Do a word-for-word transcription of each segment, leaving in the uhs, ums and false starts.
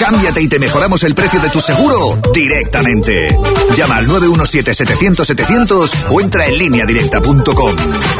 Cámbiate y te mejoramos el precio de tu seguro directamente. Llama al nueve uno siete, setecientos, setecientos o entra en línea directa punto com.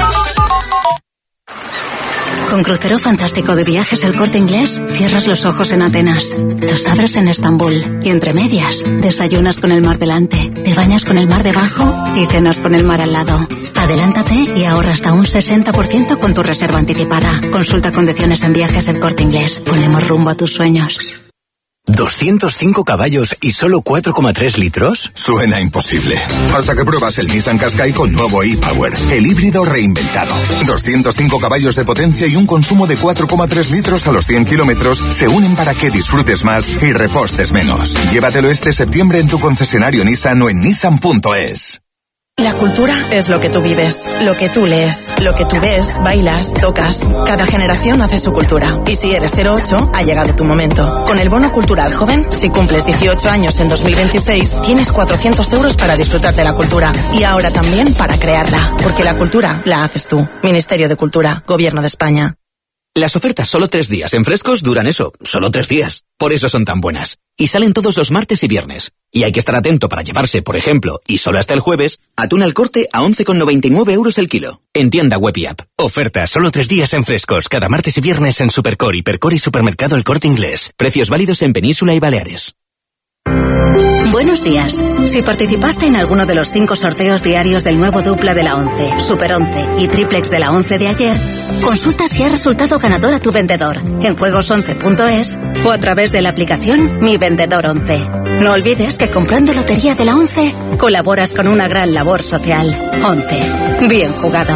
Con crucero fantástico de viajes El Corte Inglés, cierras los ojos en Atenas, los abres en Estambul y entre medias, desayunas con el mar delante, te bañas con el mar debajo y cenas con el mar al lado. Adelántate y ahorra hasta un sesenta por ciento con tu reserva anticipada. Consulta condiciones en Viajes El Corte Inglés. Ponemos rumbo a tus sueños. ¿doscientos cinco caballos y solo cuatro coma tres litros? Suena imposible. Hasta que pruebas el Nissan Qashqai con nuevo e-Power, el híbrido reinventado. doscientos cinco caballos de potencia y un consumo de cuatro coma tres litros a los cien kilómetros se unen para que disfrutes más y repostes menos. Llévatelo este septiembre en tu concesionario Nissan o en nissan punto es. La cultura es lo que tú vives, lo que tú lees, lo que tú ves, bailas, tocas. Cada generación hace su cultura. Y si eres cero ocho, ha llegado tu momento. Con el Bono Cultural Joven, si cumples dieciocho años en dos mil veintiséis, tienes cuatrocientos euros para disfrutar de la cultura. Y ahora también para crearla. Porque la cultura la haces tú. Ministerio de Cultura, Gobierno de España. Las ofertas solo tres días en Frescos duran eso, solo tres días. Por eso son tan buenas. Y salen todos los martes y viernes. Y hay que estar atento para llevarse, por ejemplo, y solo hasta el jueves, atún al corte a once con noventa y nueve euros el kilo. En tienda web y app. Ofertas solo tres días en Frescos, cada martes y viernes en Supercore, Hipercore y Supermercado El Corte Inglés. Precios válidos en Península y Baleares. Buenos días. Si participaste en alguno de los cinco sorteos diarios del nuevo dupla de la once, Super once y triplex de la once de ayer, consulta si ha resultado ganador a tu vendedor en juegos once punto es o a través de la aplicación Mi Vendedor once. No olvides que comprando Lotería de la once colaboras con una gran labor social. once. Bien jugado.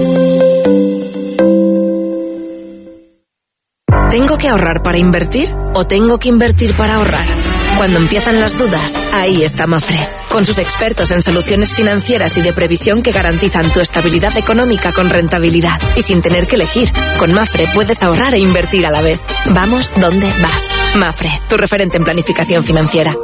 ¿Tengo que ahorrar para invertir o tengo que invertir para ahorrar? Cuando empiezan las dudas, ahí está Mafre, con sus expertos en soluciones financieras y de previsión que garantizan tu estabilidad económica con rentabilidad y sin tener que elegir. Con Mafre puedes ahorrar e invertir a la vez. Vamos donde vas. Mafre, tu referente en planificación financiera.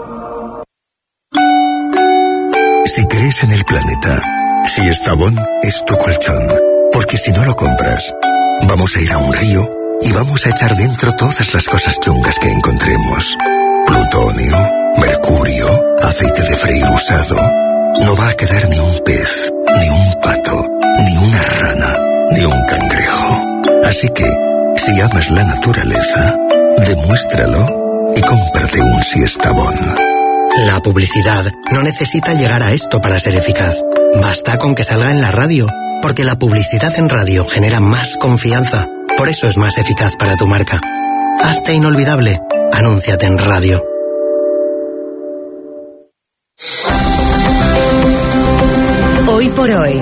Si crees en el planeta, si Estavón es tu colchón, porque si no lo compras, vamos a ir a un río y vamos a echar dentro todas las cosas chungas que encontremos. Plutonio, mercurio, aceite de freír usado. No va a quedar ni un pez, ni un pato, ni una rana, ni un cangrejo. Así que, si amas la naturaleza, demuéstralo y cómprate un Siestabón. La publicidad no necesita llegar a esto para ser eficaz. Basta con que salga en la radio, porque la publicidad en radio genera más confianza. Por eso es más eficaz para tu marca. Hazte inolvidable. Anúnciate en radio. Hoy por hoy,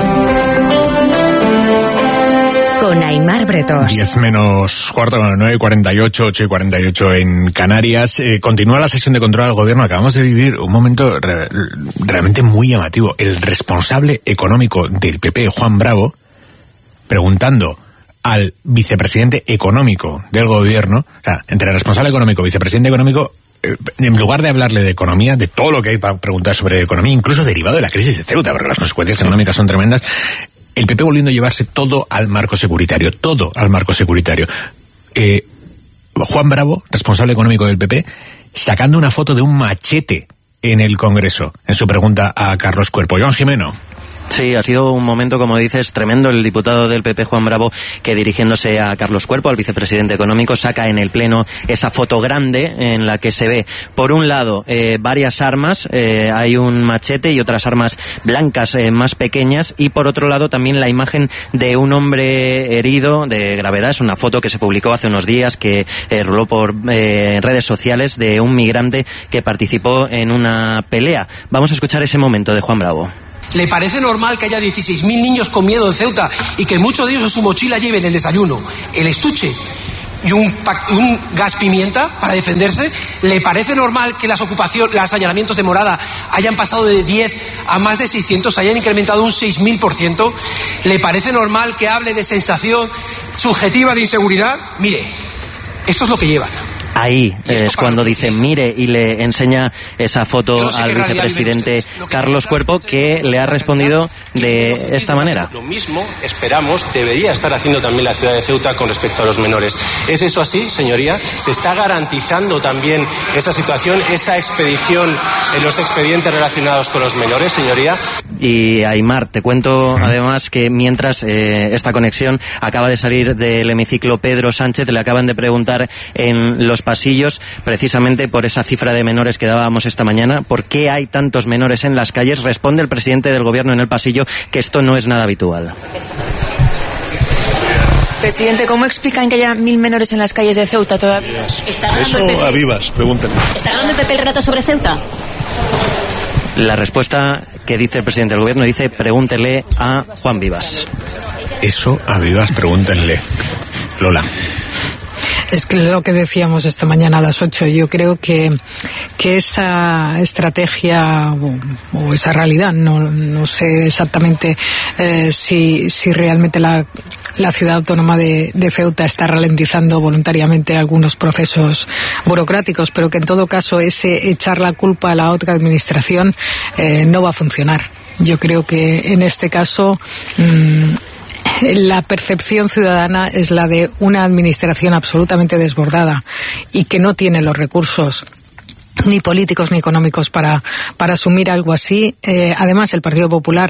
con Aimar Bretos. diez menos cuarto, nueve cuarenta y ocho, ocho y cuarenta y ocho en Canarias. Eh, continúa la sesión de control al gobierno. Acabamos de vivir un momento re, realmente muy llamativo. El responsable económico del P P, Juan Bravo, preguntando al vicepresidente económico del gobierno, o sea, entre responsable económico y vicepresidente económico, eh, en lugar de hablarle de economía, de todo lo que hay para preguntar sobre economía, incluso derivado de la crisis de Ceuta, porque las consecuencias económicas son tremendas, el P P volviendo a llevarse todo al marco securitario, todo al marco securitario. Eh, Juan Bravo, responsable económico del P P, sacando una foto de un machete en el Congreso, en su pregunta a Carlos Cuerpo. Joan Jimeno. Sí, ha sido un momento, como dices, tremendo. El diputado del P P, Juan Bravo, que dirigiéndose a Carlos Cuerpo, al vicepresidente económico, saca en el Pleno esa foto grande en la que se ve, por un lado, eh, varias armas, eh, hay un machete y otras armas blancas eh, más pequeñas, y por otro lado también la imagen de un hombre herido de gravedad. Es una foto que se publicó hace unos días, que eh, roló por eh, redes sociales, de un migrante que participó en una pelea. Vamos a escuchar ese momento de Juan Bravo. ¿Le parece normal que haya dieciséis mil niños con miedo en Ceuta y que muchos de ellos en su mochila lleven el desayuno, el estuche y un, un gas pimienta para defenderse? ¿Le parece normal que las ocupaciones, los allanamientos de morada hayan pasado de diez a más de seiscientos, hayan incrementado un seis mil por ciento? ¿Le parece normal que hable de sensación subjetiva de inseguridad? Mire, esto es lo que llevan. Ahí es cuando dice mire y le enseña esa foto al vicepresidente Carlos Cuerpo, que le ha respondido de esta manera. Lo mismo esperamos debería estar haciendo también la ciudad de Ceuta con respecto a los menores. ¿Es eso así, señoría? ¿Se está garantizando también esa situación, esa expedición en los expedientes relacionados con los menores, señoría? Y Aymar, te cuento además que mientras eh, esta conexión acaba de salir del hemiciclo Pedro Sánchez, le acaban de preguntar en los pasillos, precisamente por esa cifra de menores que dábamos esta mañana, ¿por qué hay tantos menores en las calles? Responde el presidente del gobierno en el pasillo que esto no es nada habitual. Presidente, ¿cómo explican que haya mil menores en las calles de Ceuta todavía? Eso a Vivas, pregúntenle. ¿Está ganando el P P el relato sobre Ceuta? La respuesta que dice el presidente del gobierno dice, pregúntele a Juan Vivas. Eso a Vivas, pregúntenle. Lola. Es que lo que decíamos esta mañana a las ocho, yo creo que, que esa estrategia o, o esa realidad, no, no sé exactamente eh, si, si realmente la, la ciudad autónoma de, de Ceuta está ralentizando voluntariamente algunos procesos burocráticos, pero que en todo caso ese echar la culpa a la otra administración eh, no va a funcionar. Yo creo que en este caso mmm, la percepción ciudadana es la de una administración absolutamente desbordada y que no tiene los recursos ni políticos ni económicos para, para asumir algo así. Eh, además, el Partido Popular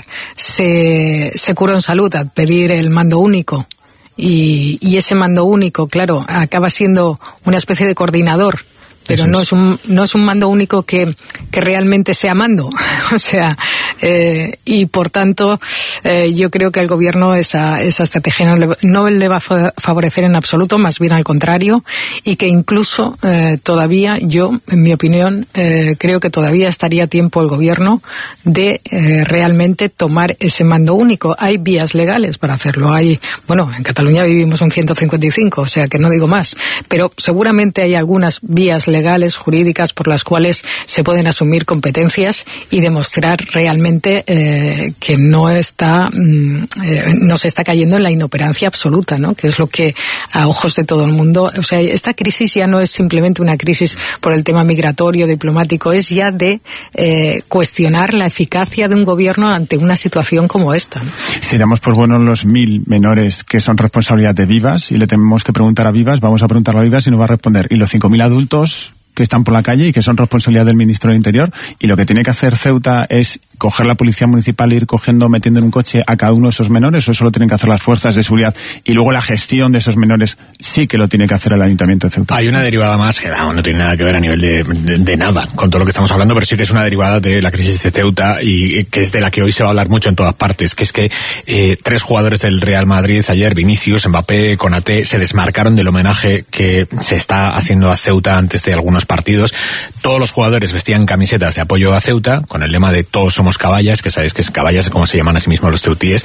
se, se curó en salud al pedir el mando único y, y ese mando único, claro, acaba siendo una especie de coordinador, pero no es un no es un mando único que, que realmente sea mando. O sea, eh, y por tanto, eh, yo creo que al gobierno esa, esa estrategia no le, no le va a favorecer en absoluto, más bien al contrario, y que incluso eh, todavía, yo, en mi opinión, eh, creo que todavía estaría a tiempo el gobierno de eh, realmente tomar ese mando único. Hay vías legales para hacerlo. Hay, bueno, en Cataluña vivimos un ciento cincuenta y cinco, o sea que no digo más, pero seguramente hay algunas vías legales legales, jurídicas, por las cuales se pueden asumir competencias y demostrar realmente eh, que no está eh, no se está cayendo en la inoperancia absoluta, ¿no? Que es lo que a ojos de todo el mundo, o sea, esta crisis ya no es simplemente una crisis por el tema migratorio, diplomático, es ya de eh, cuestionar la eficacia de un gobierno ante una situación como esta, ¿no? Si damos por buenos los mil menores que son responsabilidad de Vivas y le tenemos que preguntar a Vivas, vamos a preguntarle a Vivas y nos va a responder. Y los cinco mil adultos que están por la calle y que son responsabilidad del ministro del Interior, y lo que tiene que hacer Ceuta es coger la policía municipal e ir cogiendo, metiendo en un coche a cada uno de esos menores, o eso lo tienen que hacer las fuerzas de seguridad, y luego la gestión de esos menores sí que lo tiene que hacer el Ayuntamiento de Ceuta. Hay una derivada más que vamos, no tiene nada que ver a nivel de, de, de nada con todo lo que estamos hablando, pero sí que es una derivada de la crisis de Ceuta y que es de la que hoy se va a hablar mucho en todas partes, que es que eh, tres jugadores del Real Madrid ayer, Vinicius, Mbappé, Konaté, se desmarcaron del homenaje que se está haciendo a Ceuta antes de algunos partidos. Todos los jugadores vestían camisetas de apoyo a Ceuta con el lema de todos somos caballas, que sabéis que es caballas, como se llaman a sí mismos los ceutíes,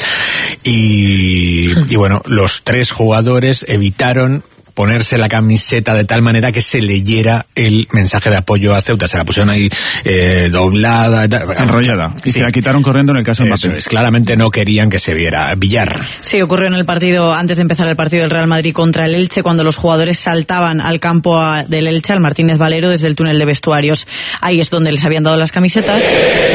y, y bueno, los tres jugadores evitaron ponerse la camiseta de tal manera que se leyera el mensaje de apoyo a Ceuta. Se la pusieron ahí eh, doblada, enrollada, y sí. Se la quitaron corriendo en el caso de Mbappé. Eso es, claramente no querían que se viera. Villar. Sí, ocurrió en el partido, antes de empezar el partido del Real Madrid contra el Elche, cuando los jugadores saltaban al campo a, del Elche, al Martínez Valero, desde el túnel de vestuarios. Ahí es donde les habían dado las camisetas.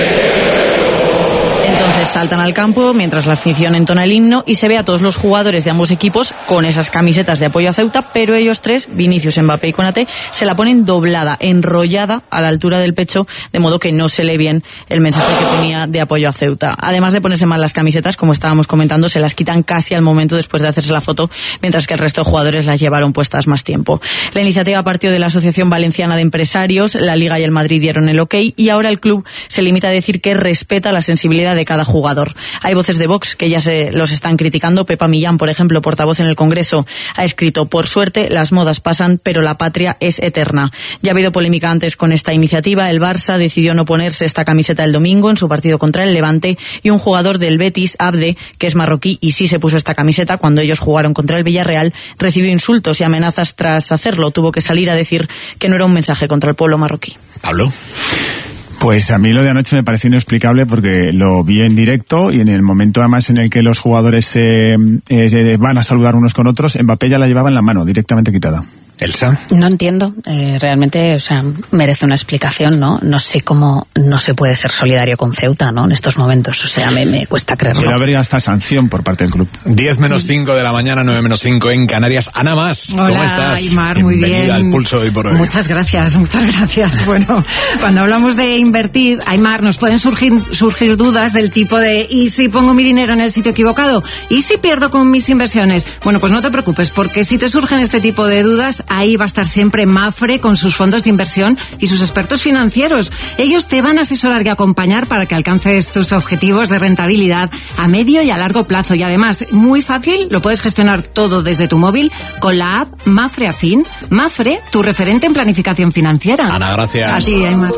Entonces saltan al campo mientras la afición entona el himno y se ve a todos los jugadores de ambos equipos con esas camisetas de apoyo a Ceuta, pero ellos tres, Vinicius, Mbappé y Konaté, se la ponen doblada, enrollada a la altura del pecho, de modo que no se lee bien el mensaje que ponía de apoyo a Ceuta. Además de ponerse mal las camisetas, como estábamos comentando, se las quitan casi al momento después de hacerse la foto, mientras que el resto de jugadores las llevaron puestas más tiempo. La iniciativa partió de la Asociación Valenciana de Empresarios, la Liga y el Madrid dieron el ok y ahora el club se limita a decir que respeta la sensibilidad de cada jugador. Hay voces de Vox que ya se los están criticando. Pepa Millán, por ejemplo, portavoz en el Congreso, ha escrito: por suerte, las modas pasan, pero la patria es eterna. Ya ha habido polémica antes con esta iniciativa. El Barça decidió no ponerse esta camiseta el domingo en su partido contra el Levante, y un jugador del Betis, Abde, que es marroquí y sí se puso esta camiseta cuando ellos jugaron contra el Villarreal, recibió insultos y amenazas tras hacerlo. Tuvo que salir a decir que no era un mensaje contra el pueblo marroquí. Pablo. Pues a mí lo de anoche me pareció inexplicable porque lo vi en directo y en el momento además en el que los jugadores eh, eh, van a saludar unos con otros, Mbappé ya la llevaba en la mano, directamente quitada. Elsa. No entiendo, eh, realmente, o sea, merece una explicación, ¿no? No sé cómo no se puede ser solidario con Ceuta, ¿no? En estos momentos, o sea, me, me cuesta creerlo. Pero habría hasta sanción por parte del club. diez menos cinco de la mañana, nueve menos cinco en Canarias. Ana Mas, ¿cómo Hola, estás? Aymar, muy Bienvenida bien. al Pulso de Hoy por Hoy. Muchas gracias, muchas gracias. Bueno, cuando hablamos de invertir, Aymar, nos pueden surgir, surgir dudas del tipo de ¿y si pongo mi dinero en el sitio equivocado? ¿Y si pierdo con mis inversiones? Bueno, pues no te preocupes, porque si te surgen este tipo de dudas, ahí va a estar siempre Mapfre con sus fondos de inversión y sus expertos financieros. Ellos te van a asesorar y acompañar para que alcances tus objetivos de rentabilidad a medio y a largo plazo. Y además, muy fácil, lo puedes gestionar todo desde tu móvil con la app Mapfre Afin. Mapfre, tu referente en planificación financiera. Ana, gracias. A ti, Aymar.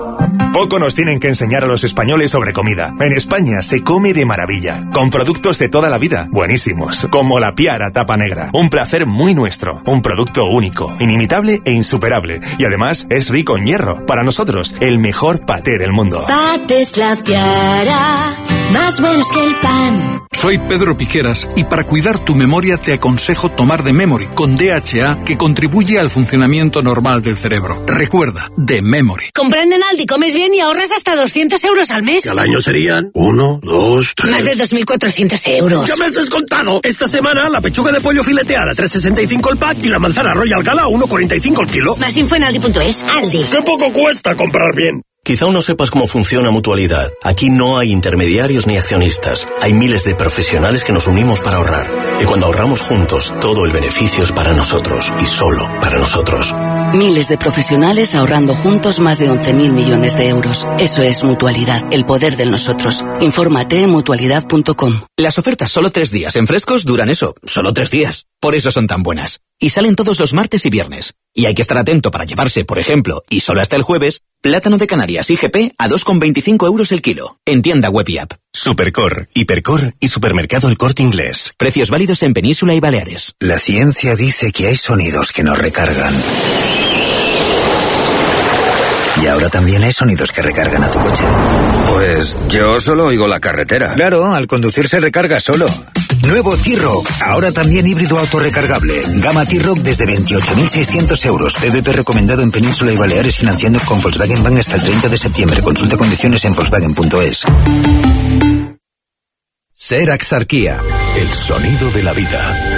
Poco nos tienen que enseñar a los españoles sobre comida. En España se come de maravilla, con productos de toda la vida, buenísimos, como la Piara Tapa Negra. Un placer muy nuestro, un producto único, inimitable e insuperable. Y además es rico en hierro. Para nosotros, el mejor paté del mundo. Patés La Piara, más buenos que el pan. Soy Pedro Piqueras y para cuidar tu memoria te aconsejo tomar The Memory con D H A, que contribuye al funcionamiento normal del cerebro. Recuerda, The Memory. Comprando en Aldi comes bien y ahorras hasta doscientos euros al mes. Que al año serían uno, dos, tres... Más de dos mil cuatrocientos euros. ¡Ya me has descontado! Esta semana la pechuga de pollo fileteada tres sesenta y cinco el pack y la manzana Royal Gala uno cuarenta y cinco el kilo. Más info en aldi punto es. Aldi. ¡Qué poco cuesta comprar bien! Quizá aún no sepas cómo funciona Mutualidad. Aquí no hay intermediarios ni accionistas. Hay miles de profesionales que nos unimos para ahorrar. Y cuando ahorramos juntos, todo el beneficio es para nosotros y solo para nosotros. Miles de profesionales ahorrando juntos más de once mil millones de euros. Eso es Mutualidad, el poder del nosotros. Infórmate en mutualidad punto com. Las ofertas solo tres días en Frescos duran eso, solo tres días. Por eso son tan buenas. Y salen todos los martes y viernes. Y hay que estar atento para llevarse, por ejemplo, y solo hasta el jueves, plátano de Canarias I G P a dos con veinticinco euros el kilo. En tienda web y app. Supercor, Hipercor y Supermercado El Corte Inglés. Precios válidos en Península y Baleares. La ciencia dice que hay sonidos que nos recargan. Y ahora también hay sonidos que recargan a tu coche. Pues yo solo oigo la carretera. Claro, al conducir se recarga solo. Nuevo T-Roc, ahora también híbrido autorrecargable. Gama T-Roc desde veintiocho mil seiscientos euros. P V P recomendado en Península y Baleares, financiando con Volkswagen Bank hasta el treinta de septiembre. Consulta condiciones en volkswagen punto es. Ser Axarquía. El sonido de la vida.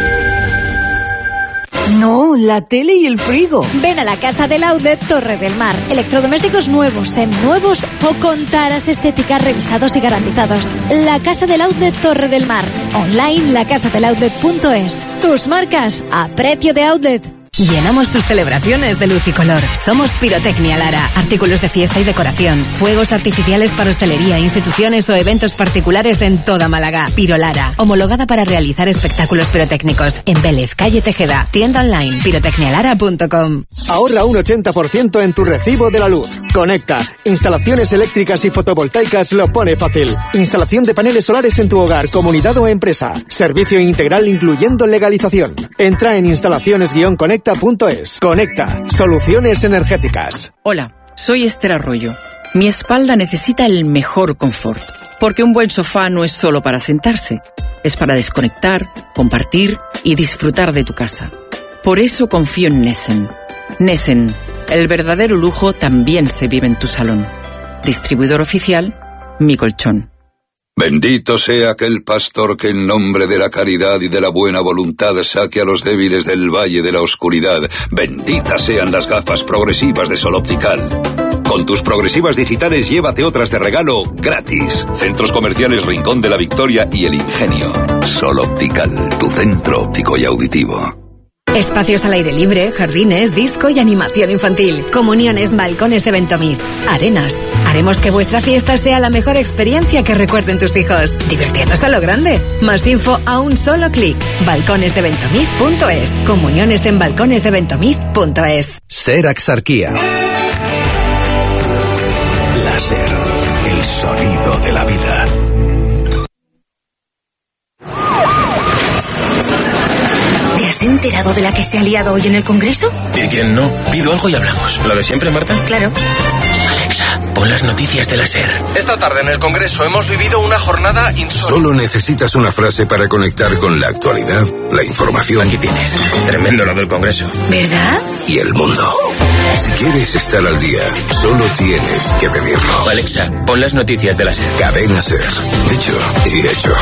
No, la tele y el frigo. Ven a la Casa del Outlet Torre del Mar. Electrodomésticos nuevos, seminuevos o con taras estéticas revisados y garantizados. La Casa del Outlet Torre del Mar. Online la casa del outlet punto es. Tus marcas a precio de outlet. Llenamos tus celebraciones de luz y color. Somos Pirotecnia Lara. Artículos de fiesta y decoración. Fuegos artificiales para hostelería, instituciones o eventos particulares en toda Málaga. Piro Lara. Homologada para realizar espectáculos pirotécnicos. En Vélez, calle Tejeda. Tienda online pirotecnia lara punto com. Ahorra un ochenta por ciento en tu recibo de la luz. Conecta. Instalaciones eléctricas y fotovoltaicas lo pone fácil. Instalación de paneles solares en tu hogar, comunidad o empresa. Servicio integral incluyendo legalización. Entra en instalaciones guión conecta punto es. Conecta. Soluciones energéticas. Hola, soy Esther Arroyo. Mi espalda necesita el mejor confort, porque un buen sofá no es solo para sentarse, es para desconectar, compartir y disfrutar de tu casa. Por eso confío en Nessen. Nessen, el verdadero lujo también se vive en tu salón. Distribuidor oficial, Mi Colchón. Bendito sea aquel pastor que en nombre de la caridad y de la buena voluntad saque a los débiles del valle de la oscuridad. Benditas sean las gafas progresivas de Sol Optical. Con tus progresivas digitales llévate otras de regalo gratis. Centros comerciales Rincón de la Victoria y El Ingenio. Sol Optical, tu centro óptico y auditivo. Espacios al aire libre, jardines, disco y animación infantil. Comuniones, balcones de Ventomiz. Arenas. Haremos que vuestra fiesta sea la mejor experiencia que recuerden tus hijos. Divirtiéndose a lo grande. Más info a un solo clic. balcones de ventomiz punto es. Comuniones en balcones de ventomiz punto es. Ser Axarquía. Láser. El sonido de la vida. ¿Te has enterado de la que se ha liado hoy en el Congreso? ¿Y quién no? Pido algo y hablamos. ¿Lo de siempre, Marta? Claro. Vale, Alexa, pon las noticias de la SER. Esta tarde en el Congreso hemos vivido una jornada insólita. Solo necesitas una frase para conectar con la actualidad, la información. Aquí tienes. Tremendo lo del Congreso. ¿Verdad? Y el mundo. Si quieres estar al día, solo tienes que pedirlo. Alexa, pon las noticias de la SER. Cadena SER. Dicho y hecho.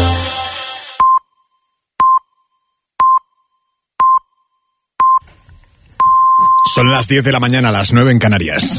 Son las diez de la mañana, las nueve en Canarias.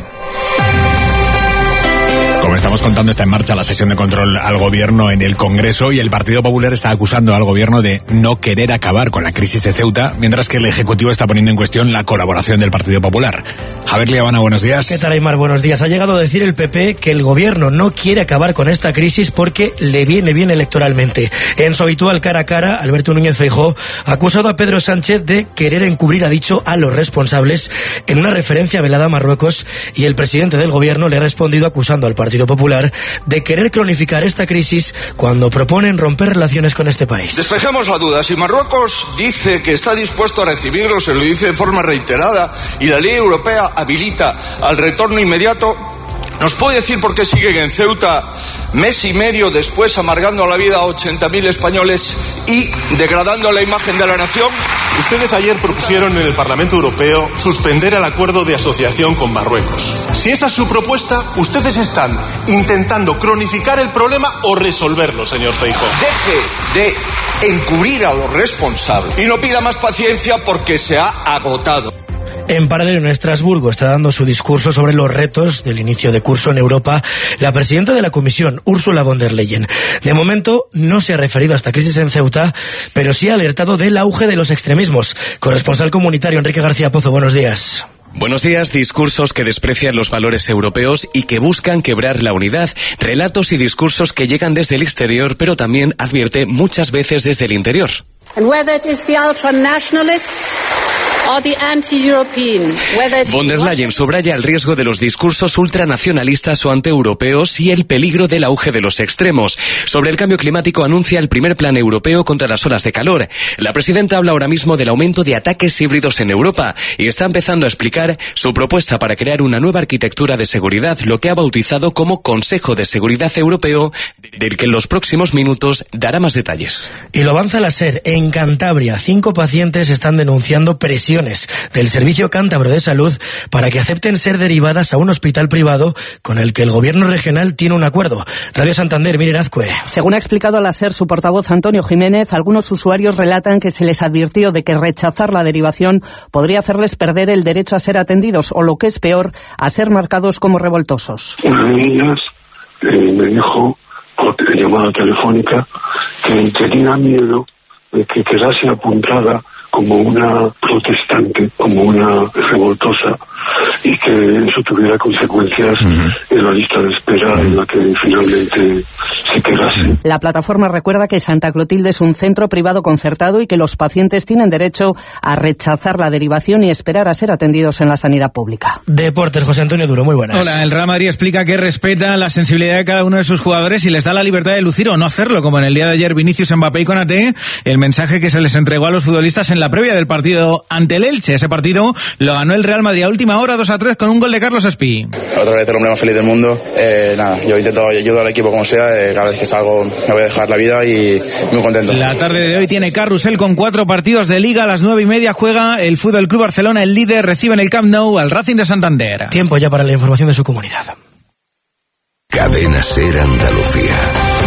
Como estamos contando, está en marcha la sesión de control al gobierno en el Congreso y el Partido Popular está acusando al gobierno de no querer acabar con la crisis de Ceuta, mientras que el Ejecutivo está poniendo en cuestión la colaboración del Partido Popular. Javier Liabana, buenos días. ¿Qué tal, Aymar? Buenos días. Ha llegado a decir el P P que el gobierno no quiere acabar con esta crisis porque le viene bien electoralmente. En su habitual cara a cara, Alberto Núñez Feijóo ha acusado a Pedro Sánchez de querer encubrir, ha dicho, a los responsables en una referencia velada a Marruecos, y el presidente del gobierno le ha respondido acusando al Partido Popular de querer cronificar esta crisis cuando proponen romper relaciones con este país. Despejemos la duda. Si Marruecos dice que está dispuesto a recibirlos, se lo dice de forma reiterada, y la ley europea habilita al retorno inmediato, ¿nos puede decir por qué siguen en Ceuta mes y medio después amargando la vida a ochenta mil españoles y degradando la imagen de la nación? Ustedes ayer propusieron en el Parlamento Europeo suspender el acuerdo de asociación con Marruecos. Si esa es su propuesta, ustedes están intentando cronificar el problema o resolverlo, señor Feijóo. Deje de encubrir a los responsables y no pida más paciencia porque se ha agotado. En paralelo, en Estrasburgo está dando su discurso sobre los retos del inicio de curso en Europa la presidenta de la Comisión, Ursula von der Leyen. De momento no se ha referido a esta crisis en Ceuta, pero sí ha alertado del auge de los extremismos. Corresponsal comunitario Enrique García Pozo, buenos días. Buenos días. Discursos que desprecian los valores europeos y que buscan quebrar la unidad. Relatos y discursos que llegan desde el exterior, pero también, advierte, muchas veces desde el interior. And whether it is the ultranationalists or the anti-European, whether it's Von der Leyen subraya el riesgo de los discursos ultranacionalistas o antieuropeos y el peligro del auge de los extremos. Sobre el cambio climático anuncia el primer plan europeo contra las olas de calor. La presidenta habla ahora mismo del aumento de ataques híbridos en Europa y está empezando a explicar su propuesta para crear una nueva arquitectura de seguridad, lo que ha bautizado como Consejo de Seguridad Europeo, del que en los próximos minutos dará más detalles. Y lo avanza la SER. En Cantabria, cinco pacientes están denunciando presiones del Servicio Cántabro de Salud para que acepten ser derivadas a un hospital privado con el que el gobierno regional tiene un acuerdo. Radio Santander, Miren Azcue. Según ha explicado a la SER su portavoz Antonio Jiménez, algunos usuarios relatan que se les advirtió de que rechazar la derivación podría hacerles perder el derecho a ser atendidos o, lo que es peor, a ser marcados como revoltosos. Una de ellas eh, me dijo por llamada telefónica que tenía miedo de que quedase apuntada como una protestante, como una revoltosa, y que eso tuviera consecuencias uh-huh. en la lista de espera uh-huh. en la que finalmente se quedase. La plataforma recuerda que Santa Clotilde es un centro privado concertado y que los pacientes tienen derecho a rechazar la derivación y esperar a ser atendidos en la sanidad pública. Deportes, José Antonio Duro, muy buenas. Hola, el Real Madrid explica que respeta la sensibilidad de cada uno de sus jugadores y les da la libertad de lucir o no hacerlo, como en el día de ayer Vinicius, Mbappé y Konaté, el mensaje que se les entregó a los futbolistas en la previa del partido ante el Elche. Ese partido lo ganó el Real Madrid a última hora, dos a tres, con un gol de Carlos Espí. Otra vez el hombre más feliz del mundo. Eh, nada, yo intento ayudar al equipo como sea, eh, cada vez que salgo me voy a dejar la vida y muy contento. La tarde de hoy tiene carrusel con cuatro partidos de Liga. A las nueve y media juega el Fútbol Club Barcelona, el líder, recibe en el Camp Nou al Racing de Santander. Tiempo ya para la información de su comunidad. Cadena SER Andalucía.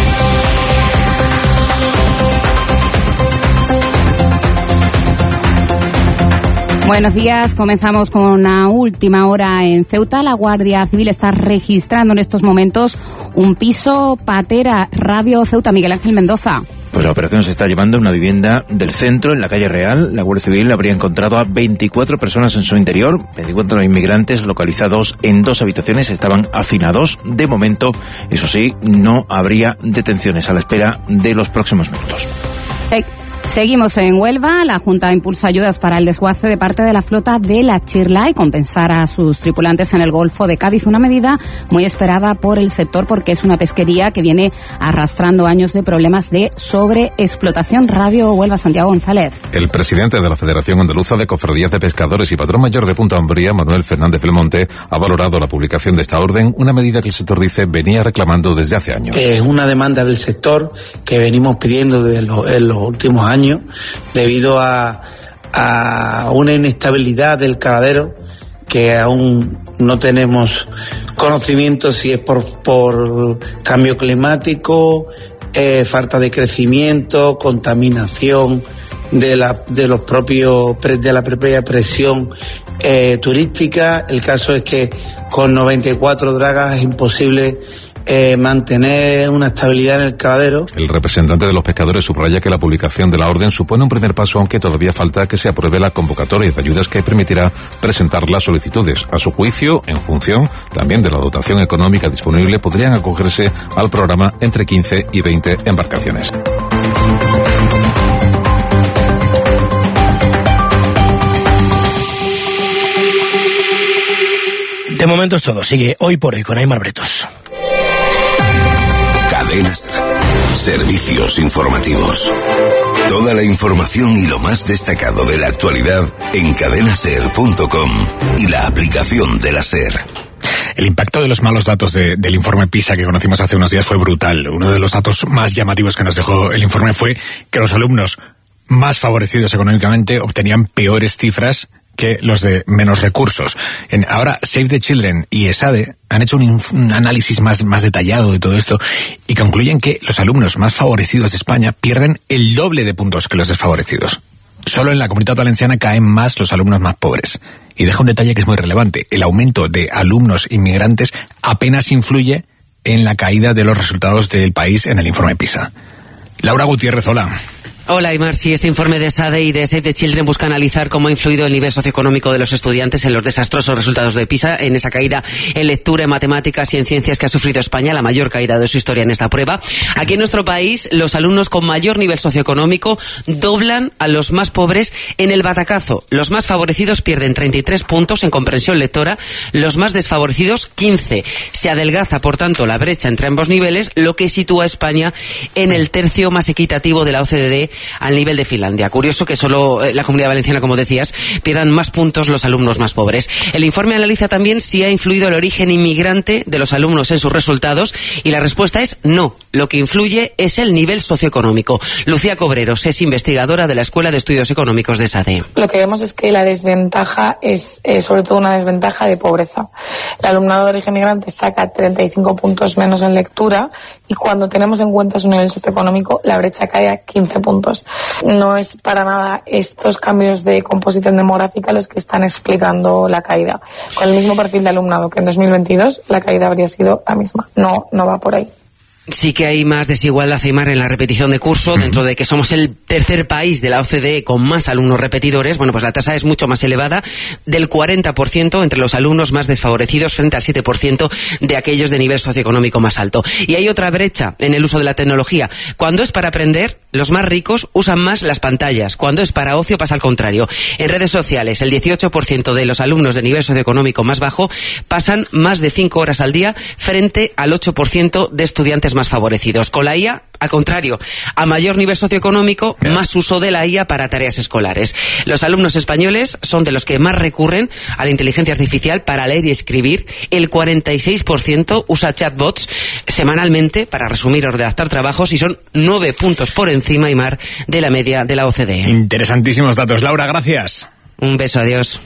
Buenos días, comenzamos con una última hora en Ceuta. La Guardia Civil está registrando en estos momentos un piso Patera. Radio Ceuta, Miguel Ángel Mendoza. Pues la operación se está llevando a una vivienda del centro, en la calle Real. La Guardia Civil habría encontrado a veinticuatro personas en su interior. veinticuatro inmigrantes localizados en dos habitaciones estaban hacinados. De momento, eso sí, no habría detenciones, a la espera de los próximos minutos. Eh. Seguimos en Huelva. La Junta impulsa ayudas para el desguace de parte de la flota de la Chirla y compensar a sus tripulantes en el Golfo de Cádiz. Una medida muy esperada por el sector porque es una pesquería que viene arrastrando años de problemas de sobreexplotación. Radio Huelva, Santiago González. El presidente de la Federación Andaluza de Cofradías de Pescadores y patrón mayor de Punta Umbría, Manuel Fernández Belmonte, ha valorado la publicación de esta orden, una medida que el sector dice venía reclamando desde hace años. Es una demanda del sector que venimos pidiendo desde los, en los últimos años debido a, a una inestabilidad del caladero que aún no tenemos conocimiento si es por, por cambio climático, eh, falta de crecimiento, contaminación de la de los propios de la propia presión eh, turística. El caso es que con noventa y cuatro dragas es imposible Eh, mantener una estabilidad en el caladero. El representante de los pescadores subraya que la publicación de la orden supone un primer paso, aunque todavía falta que se apruebe la convocatoria de ayudas que permitirá presentar las solicitudes. A su juicio, en función también de la dotación económica disponible, podrían acogerse al programa entre quince y veinte embarcaciones. De momento es todo. Sigue Hoy por Hoy con Aymar Bretos. Cadenas. Servicios informativos. Toda la información y lo más destacado de la actualidad en cadena ser punto com y la aplicación de la SER. El impacto de los malos datos de, del informe PISA que conocimos hace unos días fue brutal. Uno de los datos más llamativos que nos dejó el informe fue que los alumnos más favorecidos económicamente obtenían peores cifras que los de menos recursos. En, ahora, Save the Children y ESADE han hecho un, un análisis más, más detallado de todo esto y concluyen que los alumnos más favorecidos de España pierden el doble de puntos que los desfavorecidos. Solo en la Comunidad Valenciana caen más los alumnos más pobres. Y deja un detalle que es muy relevante. El aumento de alumnos inmigrantes apenas influye en la caída de los resultados del país en el informe PISA. Laura Gutiérrez, hola. Hola, Aymar. Sí, este informe de ESADE y de Save the Children busca analizar cómo ha influido el nivel socioeconómico de los estudiantes en los desastrosos resultados de PISA, en esa caída en lectura, en matemáticas y en ciencias que ha sufrido España, la mayor caída de su historia en esta prueba. Aquí en nuestro país, los alumnos con mayor nivel socioeconómico doblan a los más pobres en el batacazo. Los más favorecidos pierden treinta y tres puntos en comprensión lectora, los más desfavorecidos quince. Se adelgaza, por tanto, la brecha entre ambos niveles, lo que sitúa a España en el tercio más equitativo de la O C D E al nivel de Finlandia. Curioso que solo la Comunidad Valenciana, como decías, pierdan más puntos los alumnos más pobres. El informe analiza también si ha influido el origen inmigrante de los alumnos en sus resultados y la respuesta es no. Lo que influye es el nivel socioeconómico. Lucía Cobreros es investigadora de la Escuela de Estudios Económicos de ESADE. Lo que vemos es que la desventaja es eh, sobre todo una desventaja de pobreza. El alumnado de origen inmigrante saca treinta y cinco puntos menos en lectura y cuando tenemos en cuenta su nivel socioeconómico la brecha cae a quince puntos. No es para nada estos cambios de composición demográfica los que están explicando la caída. Con el mismo perfil de alumnado que en dos mil veintidós, la caída habría sido la misma. No, no va por ahí. Sí que hay más desigualdad, Aymar, en la repetición de curso, uh-huh. Dentro de que somos el tercer país de la O C D E con más alumnos repetidores. Bueno, pues la tasa es mucho más elevada, del cuarenta por ciento entre los alumnos más desfavorecidos frente al siete por ciento de aquellos de nivel socioeconómico más alto. Y hay otra brecha en el uso de la tecnología. Cuando es para aprender, los más ricos usan más las pantallas. Cuando es para ocio pasa al contrario. En redes sociales, el dieciocho por ciento de los alumnos de nivel socioeconómico más bajo pasan más de cinco horas al día frente al ocho por ciento de estudiantes más favorecidos. Con la I A, al contrario, a mayor nivel socioeconómico, yeah. más uso de la I A para tareas escolares. Los alumnos españoles son de los que más recurren a la inteligencia artificial para leer y escribir. El cuarenta y seis por ciento usa chatbots semanalmente para resumir o redactar trabajos y son nueve puntos por encima, Aymar, de la media de la O C D E. Interesantísimos datos. Laura, gracias. Un beso, adiós.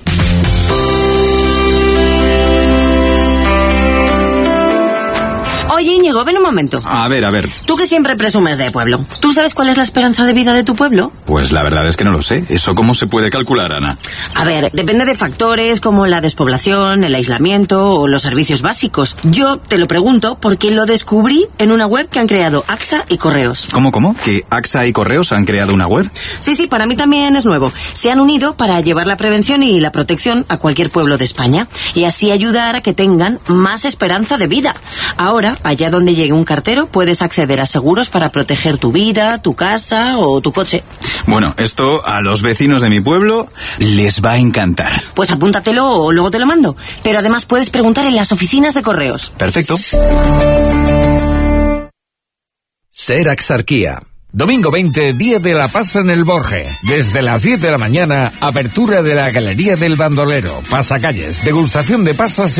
Oye, Íñigo, ven un momento. A ver, a ver. Tú que siempre presumes de pueblo, ¿tú sabes cuál es la esperanza de vida de tu pueblo? Pues la verdad es que no lo sé. ¿Eso cómo se puede calcular, Ana? A ver, depende de factores como la despoblación, el aislamiento o los servicios básicos. Yo te lo pregunto porque lo descubrí en una web que han creado AXA y Correos. ¿Cómo, cómo? ¿Que AXA y Correos han creado una web? Sí, sí, para mí también es nuevo. Se han unido para llevar la prevención y la protección a cualquier pueblo de España y así ayudar a que tengan más esperanza de vida. Ahora hay allá donde llegue un cartero puedes acceder a seguros para proteger tu vida, tu casa o tu coche. Bueno, esto a los vecinos de mi pueblo les va a encantar. Pues apúntatelo o luego te lo mando. Pero además puedes preguntar en las oficinas de correos. Perfecto. Ser Axarquía. Domingo veinte, Día de la Pasa en el Borje. Desde las diez de la mañana, apertura de la Galería del Bandolero, pasacalles, degustación de pasas